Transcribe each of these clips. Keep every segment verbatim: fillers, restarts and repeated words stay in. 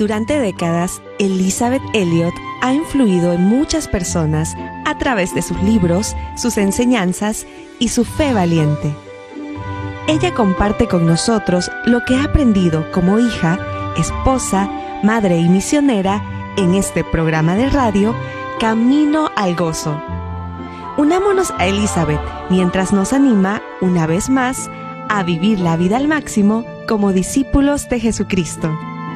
Durante décadas, Elisabeth Elliot ha influido en muchas personas a través de sus libros, sus enseñanzas y su fe valiente. Ella comparte con nosotros lo que ha aprendido como hija, esposa, madre y misionera en este programa de radio Camino al Gozo. Unámonos a Elisabeth mientras nos anima, una vez más, a vivir la vida al máximo como discípulos de Jesucristo.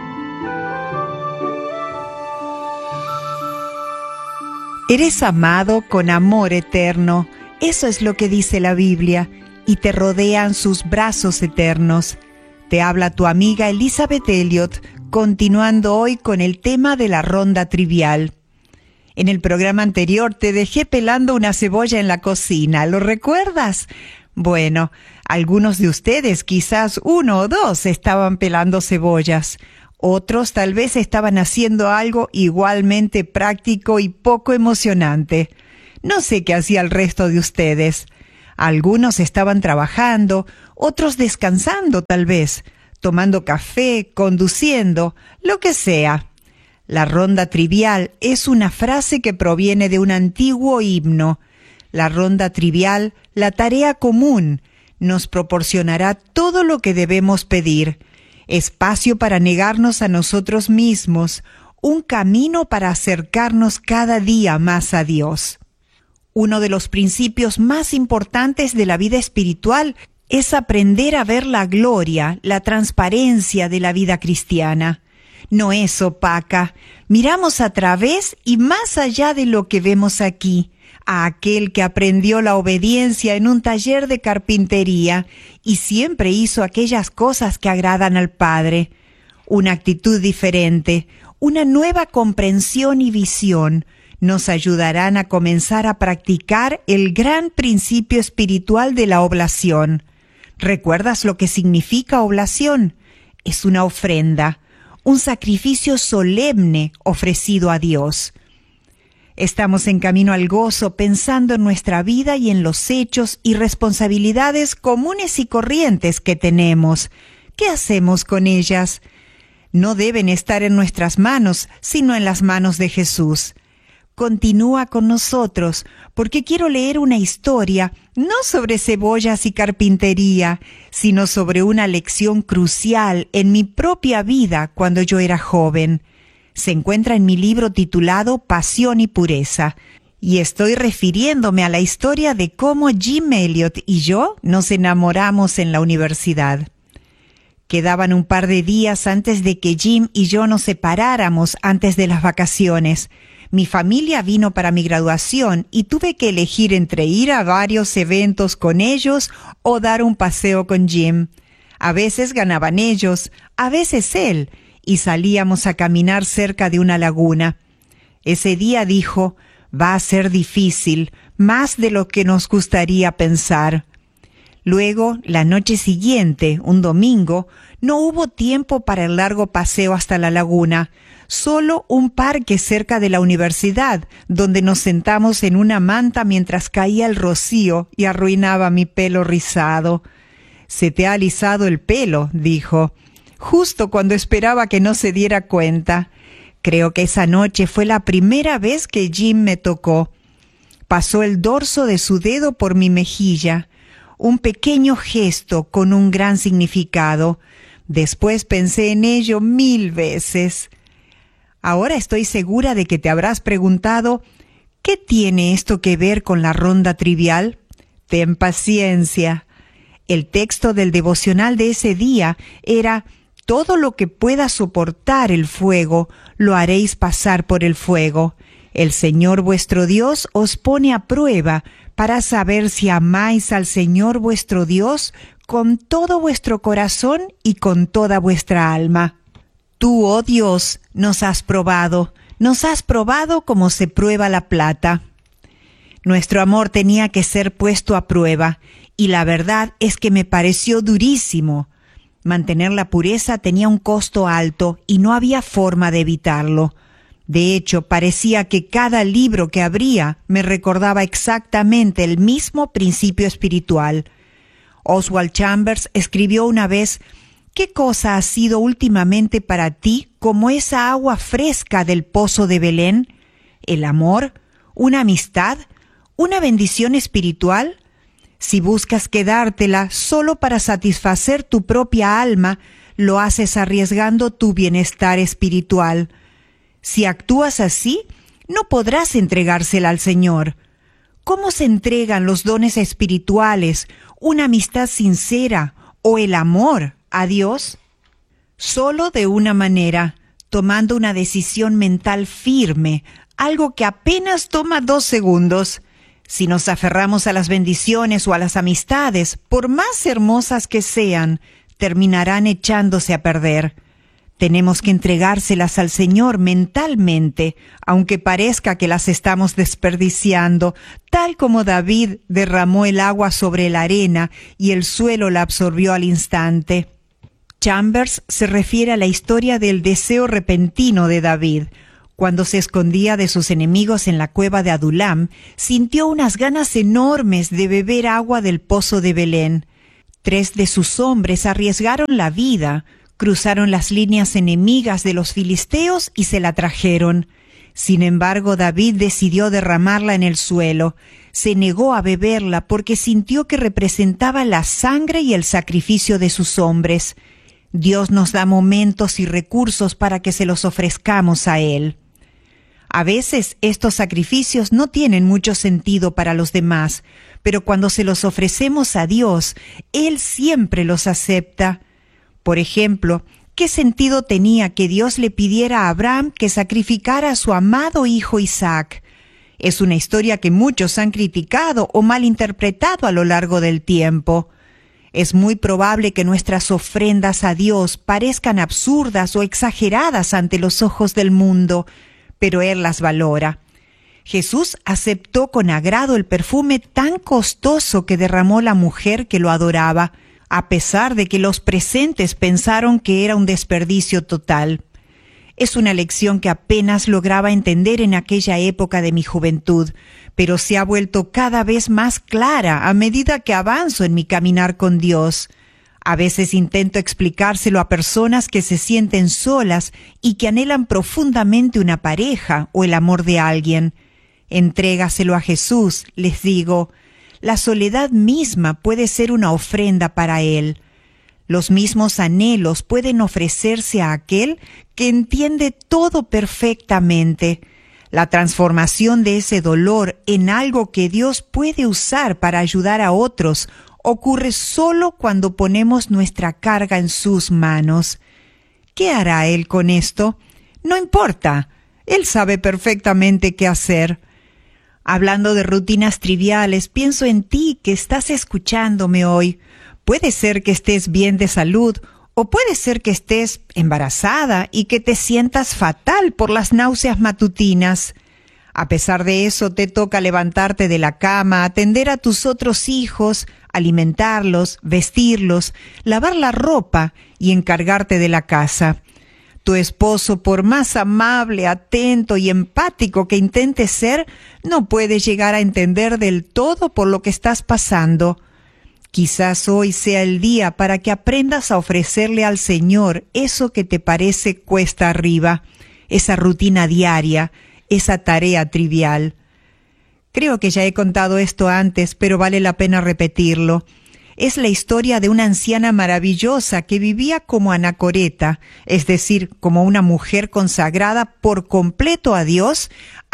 Eres amado con amor eterno, eso es lo que dice la Biblia, y te rodean sus brazos eternos. Te habla tu amiga Elisabeth Elliot, continuando hoy con el tema de la ronda trivial. En el programa anterior te dejé pelando una cebolla en la cocina, ¿lo recuerdas? Bueno, algunos de ustedes, quizás uno o dos, estaban pelando cebollas. Otros tal vez estaban haciendo algo igualmente práctico y poco emocionante. No sé qué hacía el resto de ustedes. Algunos estaban trabajando, otros descansando tal vez, tomando café, conduciendo, lo que sea. La ronda trivial es una frase que proviene de un antiguo himno. La ronda trivial, la tarea común, nos proporcionará todo lo que debemos pedir. Espacio para negarnos a nosotros mismos, un camino para acercarnos cada día más a Dios. Uno de los principios más importantes de la vida espiritual es aprender a ver la gloria, la transparencia de la vida cristiana. No es opaca, miramos a través y más allá de lo que vemos aquí, a aquel que aprendió la obediencia en un taller de carpintería y siempre hizo aquellas cosas que agradan al Padre. Una actitud diferente, una nueva comprensión y visión nos ayudarán a comenzar a practicar el gran principio espiritual de la oblación. ¿Recuerdas lo que significa oblación? Es una ofrenda, un sacrificio solemne ofrecido a Dios. Estamos en camino al gozo pensando en nuestra vida y en los hechos y responsabilidades comunes y corrientes que tenemos. ¿Qué hacemos con ellas? No deben estar en nuestras manos, sino en las manos de Jesús. Continúa con nosotros, porque quiero leer una historia, no sobre cebollas y carpintería, sino sobre una lección crucial en mi propia vida cuando yo era joven. Se encuentra en mi libro titulado Pasión y Pureza, y estoy refiriéndome a la historia de cómo Jim Elliot y yo nos enamoramos en la universidad. Quedaban un par de días antes de que Jim y yo nos separáramos antes de las vacaciones. Mi familia vino para mi graduación y tuve que elegir entre ir a varios eventos con ellos o dar un paseo con Jim. A veces ganaban ellos, a veces él, y salíamos a caminar cerca de una laguna. Ese día dijo, va a ser difícil, más de lo que nos gustaría pensar. Luego, la noche siguiente, un domingo, no hubo tiempo para el largo paseo hasta la laguna, solo un parque cerca de la universidad, donde nos sentamos en una manta mientras caía el rocío y arruinaba mi pelo rizado. «Se te ha alisado el pelo», dijo, justo cuando esperaba que no se diera cuenta. Creo que esa noche fue la primera vez que Jim me tocó. Pasó el dorso de su dedo por mi mejilla, un pequeño gesto con un gran significado. Después pensé en ello mil veces. Ahora estoy segura de que te habrás preguntado, ¿qué tiene esto que ver con la ronda trivial? Ten paciencia. El texto del devocional de ese día era: todo lo que pueda soportar el fuego, lo haréis pasar por el fuego. El Señor vuestro Dios os pone a prueba para saber si amáis al Señor vuestro Dios con todo vuestro corazón y con toda vuestra alma. Tú, oh Dios, nos has probado, nos has probado como se prueba la plata. Nuestro amor tenía que ser puesto a prueba, y la verdad es que me pareció durísimo. Mantener la pureza tenía un costo alto y no había forma de evitarlo. De hecho, parecía que cada libro que abría me recordaba exactamente el mismo principio espiritual. Oswald Chambers escribió una vez: ¿Qué cosa ha sido últimamente para ti como esa agua fresca del pozo de Belén? ¿El amor? ¿Una amistad? ¿Una bendición espiritual? Si buscas quedártela solo para satisfacer tu propia alma, lo haces arriesgando tu bienestar espiritual. Si actúas así, no podrás entregársela al Señor. ¿Cómo se entregan los dones espirituales, una amistad sincera o el amor a Dios? Solo de una manera, tomando una decisión mental firme, algo que apenas toma dos segundos. Si nos aferramos a las bendiciones o a las amistades, por más hermosas que sean, terminarán echándose a perder. Tenemos que entregárselas al Señor mentalmente, aunque parezca que las estamos desperdiciando, tal como David derramó el agua sobre la arena y el suelo la absorbió al instante. Chambers se refiere a la historia del deseo repentino de David. Cuando se escondía de sus enemigos en la cueva de Adulam, sintió unas ganas enormes de beber agua del pozo de Belén. Tres de sus hombres arriesgaron la vida, cruzaron las líneas enemigas de los filisteos y se la trajeron. Sin embargo, David decidió derramarla en el suelo. Se negó a beberla porque sintió que representaba la sangre y el sacrificio de sus hombres. Dios nos da momentos y recursos para que se los ofrezcamos a Él. A veces estos sacrificios no tienen mucho sentido para los demás, pero cuando se los ofrecemos a Dios, Él siempre los acepta. Por ejemplo, ¿qué sentido tenía que Dios le pidiera a Abraham que sacrificara a su amado hijo Isaac? Es una historia que muchos han criticado o malinterpretado a lo largo del tiempo. Es muy probable que nuestras ofrendas a Dios parezcan absurdas o exageradas ante los ojos del mundo, pero Él las valora. Jesús aceptó con agrado el perfume tan costoso que derramó la mujer que lo adoraba, a pesar de que los presentes pensaron que era un desperdicio total. Es una lección que apenas lograba entender en aquella época de mi juventud, pero se ha vuelto cada vez más clara a medida que avanzo en mi caminar con Dios. A veces intento explicárselo a personas que se sienten solas y que anhelan profundamente una pareja o el amor de alguien. Entrégaselo a Jesús, les digo. La soledad misma puede ser una ofrenda para Él. Los mismos anhelos pueden ofrecerse a aquel que entiende todo perfectamente. La transformación de ese dolor en algo que Dios puede usar para ayudar a otros ocurre solo cuando ponemos nuestra carga en sus manos. ¿Qué hará Él con esto? No importa. Él sabe perfectamente qué hacer. Hablando de rutinas triviales, pienso en ti que estás escuchándome hoy. Puede ser que estés bien de salud, o puede ser que estés embarazada y que te sientas fatal por las náuseas matutinas. A pesar de eso, te toca levantarte de la cama, atender a tus otros hijos, alimentarlos, vestirlos, lavar la ropa y encargarte de la casa. Tu esposo, por más amable, atento y empático que intente ser, no puede llegar a entender del todo por lo que estás pasando. Quizás hoy sea el día para que aprendas a ofrecerle al Señor eso que te parece cuesta arriba, esa rutina diaria, esa tarea trivial. Creo que ya he contado esto antes, pero vale la pena repetirlo. Es la historia de una anciana maravillosa que vivía como anacoreta, es decir, como una mujer consagrada por completo a Dios,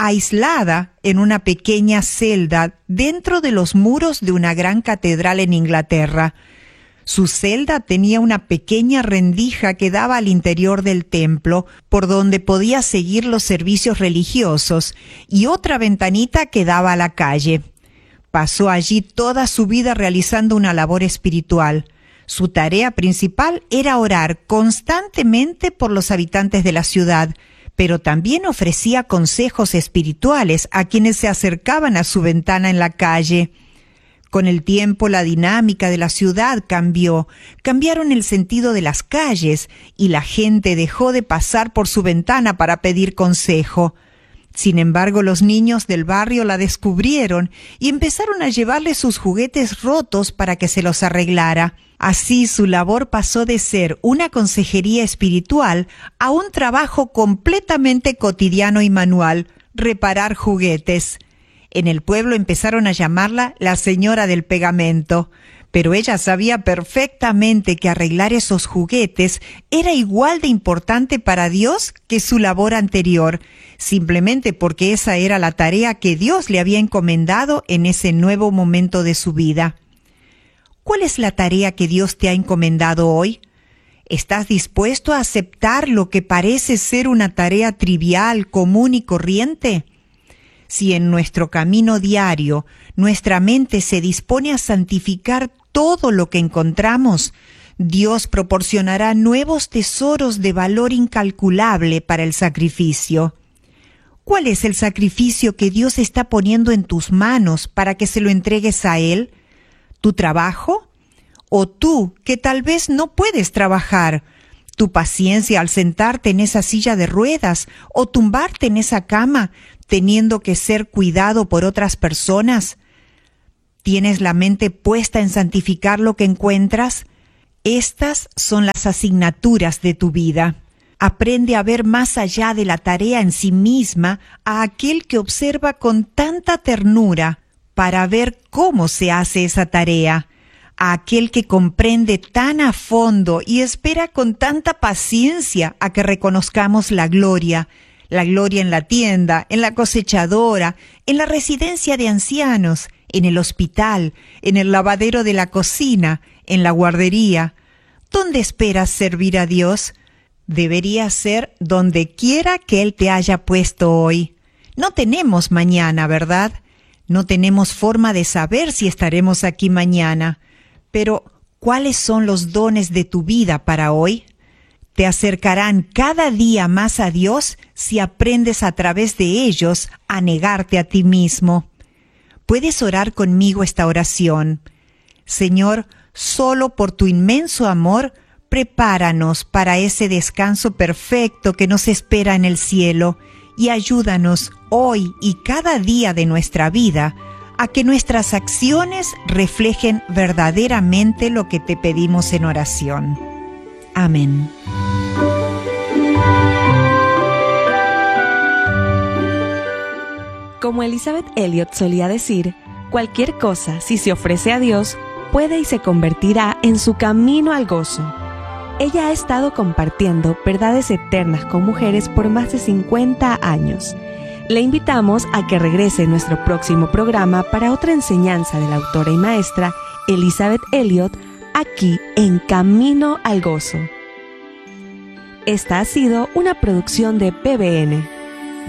aislada en una pequeña celda dentro de los muros de una gran catedral en Inglaterra. Su celda tenía una pequeña rendija que daba al interior del templo, por donde podía seguir los servicios religiosos, y otra ventanita que daba a la calle. Pasó allí toda su vida realizando una labor espiritual. Su tarea principal era orar constantemente por los habitantes de la ciudad, pero también ofrecía consejos espirituales a quienes se acercaban a su ventana en la calle. Con el tiempo, la dinámica de la ciudad cambió, cambiaron el sentido de las calles y la gente dejó de pasar por su ventana para pedir consejo. Sin embargo, los niños del barrio la descubrieron y empezaron a llevarle sus juguetes rotos para que se los arreglara. Así su labor pasó de ser una consejería espiritual a un trabajo completamente cotidiano y manual, reparar juguetes. En el pueblo empezaron a llamarla la señora del pegamento, pero ella sabía perfectamente que arreglar esos juguetes era igual de importante para Dios que su labor anterior, simplemente porque esa era la tarea que Dios le había encomendado en ese nuevo momento de su vida. ¿Cuál es la tarea que Dios te ha encomendado hoy? ¿Estás dispuesto a aceptar lo que parece ser una tarea trivial, común y corriente? Si en nuestro camino diario nuestra mente se dispone a santificar todo lo que encontramos, Dios proporcionará nuevos tesoros de valor incalculable para el sacrificio. ¿Cuál es el sacrificio que Dios está poniendo en tus manos para que se lo entregues a Él? ¿Tu trabajo? ¿O tú, que tal vez no puedes trabajar? ¿Tu paciencia al sentarte en esa silla de ruedas o tumbarte en esa cama, teniendo que ser cuidado por otras personas? ¿Tienes la mente puesta en santificar lo que encuentras? Estas son las asignaturas de tu vida. Aprende a ver más allá de la tarea en sí misma a aquel que observa con tanta ternura para ver cómo se hace esa tarea, a aquel que comprende tan a fondo y espera con tanta paciencia a que reconozcamos la gloria, la gloria en la tienda, en la cosechadora, en la residencia de ancianos, en el hospital, en el lavadero de la cocina, en la guardería. ¿Dónde esperas servir a Dios? Debería ser donde quiera que Él te haya puesto hoy. No tenemos mañana, ¿verdad? No tenemos forma de saber si estaremos aquí mañana. Pero, ¿cuáles son los dones de tu vida para hoy? Te acercarán cada día más a Dios si aprendes a través de ellos a negarte a ti mismo. Puedes orar conmigo esta oración. Señor, solo por tu inmenso amor, prepáranos para ese descanso perfecto que nos espera en el cielo y ayúdanos hoy y cada día de nuestra vida a que nuestras acciones reflejen verdaderamente lo que te pedimos en oración. Amén. Como Elizabeth Elliot solía decir, cualquier cosa, si se ofrece a Dios, puede y se convertirá en su camino al gozo. Ella ha estado compartiendo verdades eternas con mujeres por más de cincuenta años. Le invitamos a que regrese en nuestro próximo programa para otra enseñanza de la autora y maestra Elizabeth Elliot, aquí en Camino al Gozo. Esta ha sido una producción de P B N.